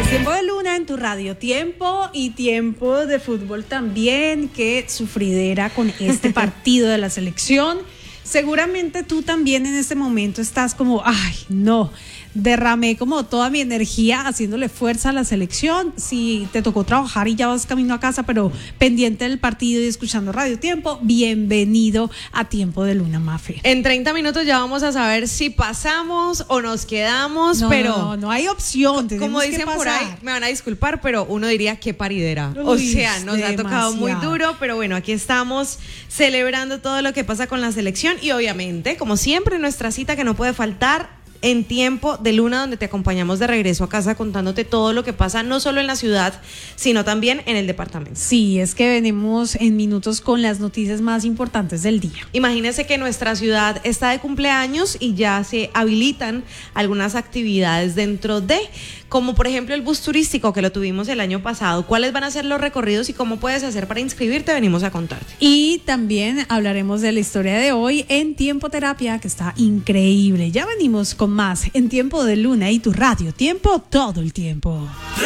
Tiempo de Luna en tu radio, tiempo y tiempo de fútbol también. Qué sufridera con este partido de la selección. Seguramente tú también en este momento estás como, ay, no, derramé como toda mi energía haciéndole fuerza a la selección. Si te tocó trabajar y ya vas camino a casa, pero pendiente del partido y escuchando Radio Tiempo, bienvenido a Tiempo de Luna, Mafe. En 30 minutos ya vamos a saber si pasamos o nos quedamos, pero no hay opción. Como dicen por ahí, me van a disculpar, pero uno diría qué paridera. O sea, nos ha tocado muy duro, pero bueno, aquí estamos celebrando todo lo que pasa con la selección y obviamente, como siempre, nuestra cita que no puede faltar en Tiempo de Luna, donde te acompañamos de regreso a casa contándote todo lo que pasa, no solo en la ciudad, sino también en el departamento. Sí, es que venimos en minutos con las noticias más importantes del día. Imagínense que nuestra ciudad está de cumpleaños y ya se habilitan algunas actividades dentro de, como por ejemplo el bus turístico que lo tuvimos el año pasado. ¿Cuáles van a ser los recorridos y cómo puedes hacer para inscribirte? Venimos a contarte. Y también hablaremos de la historia de hoy en Tiempo Terapia, que está increíble. Ya venimos con más en Tiempo de Luna y tu radio. Tiempo todo el tiempo.